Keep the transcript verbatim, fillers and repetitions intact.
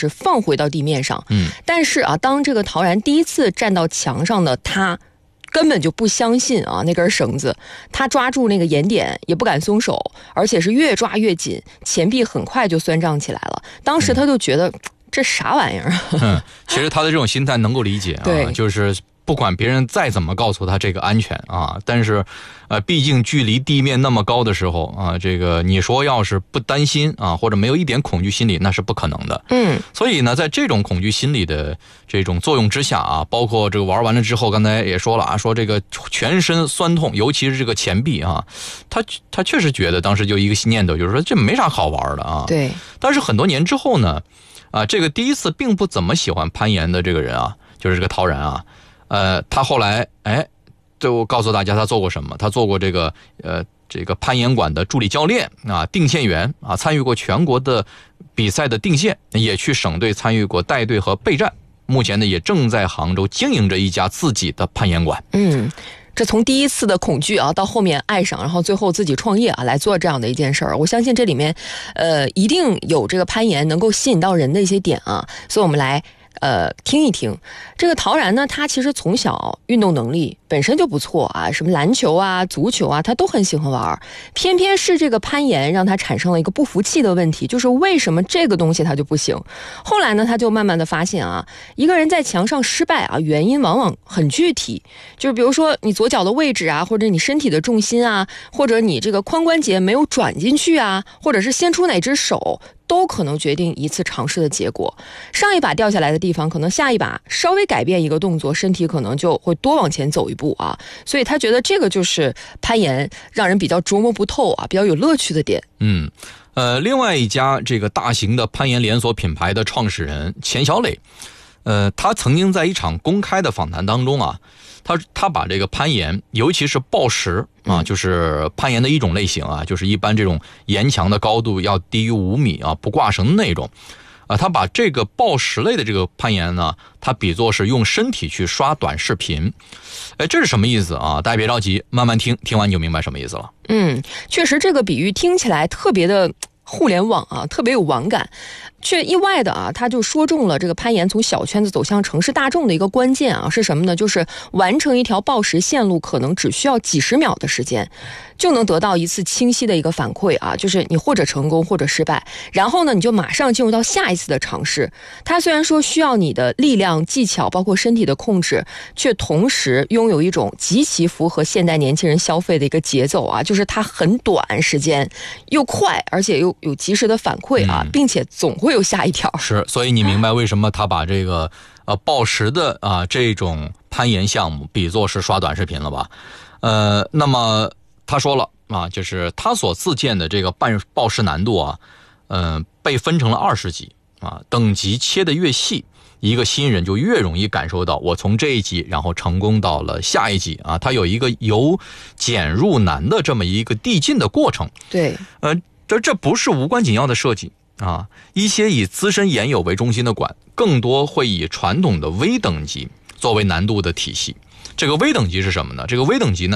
就是放回到地面上。 嗯， 但是啊，当这个陶然第一次站到墙上的他，根本就不相信啊那根绳子，他抓住那个岩点也不敢松手，而且是越抓越紧，前臂很快就酸胀起来了。当时他就觉得、嗯、这啥玩意儿？ 嗯，其实他的这种心态能够理解啊， 对， 就是不管别人再怎么告诉他这个安全啊，但是呃，毕竟距离地面那么高的时候啊，这个你说要是不担心啊，或者没有一点恐惧心理，那是不可能的。 嗯， 所以呢，在这种恐惧心理的这种作用之下啊，包括这个玩完了之后，刚才也说了啊，说这个全身酸痛，尤其是这个前臂啊，他他确实觉得当时就一个念头，就是说这没啥好玩的啊。 对。 但是很多年之后呢，啊，这个第一次并不怎么喜欢攀岩的这个人啊，就是这个陶然啊，呃，他后来哎。就告诉大家他做过什么，他做过这个呃这个攀岩馆的助理教练啊，定线员啊，参与过全国的比赛的定线，也去省队参与过带队和备战，目前呢也正在杭州经营着一家自己的攀岩馆。 嗯，这从第一次的恐惧啊，到后面爱上，然后最后自己创业啊，来做这样的一件事儿，我相信这里面呃一定有这个攀岩能够吸引到人的一些点啊，所以我们来呃，听一听这个陶然呢，他其实从小运动能力本身就不错啊，什么篮球啊、足球啊，他都很喜欢玩。偏偏是这个攀岩让他产生了一个不服气的问题，就是为什么这个东西他就不行？后来呢，他就慢慢的发现啊，一个人在墙上失败啊，原因往往很具体，就是比如说你左脚的位置啊，或者你身体的重心啊，或者你这个髋关节没有转进去啊，或者是伸出哪只手，都可能决定一次尝试的结果。上一把掉下来的地方，可能下一把稍微改变一个动作，身体可能就会多往前走一步啊。所以他觉得这个就是攀岩让人比较琢磨不透啊，比较有乐趣的点。 嗯，呃，另外一家这个大型的攀岩连锁品牌的创始人钱小磊，呃，他曾经在一场公开的访谈当中啊，他他把这个攀岩，尤其是抱石啊，就是攀岩的一种类型啊，就是一般这种岩墙的高度要低于五米啊，不挂绳的那种啊，他把这个抱石类的这个攀岩呢，他比作是用身体去刷短视频。哎，这是什么意思啊？大家别着急，慢慢听，听完你就明白什么意思了。 嗯，确实这个比喻听起来特别的互联网啊，特别有网感，却意外的啊，他就说中了这个攀岩从小圈子走向城市大众的一个关键啊，是什么呢？就是完成一条抱石线路可能只需要几十秒的时间，就能得到一次清晰的一个反馈啊，就是你或者成功或者失败，然后呢，你就马上进入到下一次的尝试。它虽然说需要你的力量、技巧，包括身体的控制，却同时拥有一种极其符合现代年轻人消费的一个节奏啊，就是它很短时间，又快，而且又有及时的反馈啊，并且总会有下一条。 是，所以你明白为什么他把这个呃抱石的啊这种攀岩项目比作是刷短视频了吧？呃，那么他说了啊，就是他所自建的这个半抱石难度啊，嗯、呃，被分成了二十级啊，等级切得越细，一个新人就越容易感受到我从这一级然后成功到了下一级啊，它有一个由简入难的这么一个递进的过程。 对， 呃，这这不是无关紧要的设计啊，一些以资深研友为中心的馆，更多会以传统的微等级作为难度的体系。这个微等级是什么呢？这个微等级呢？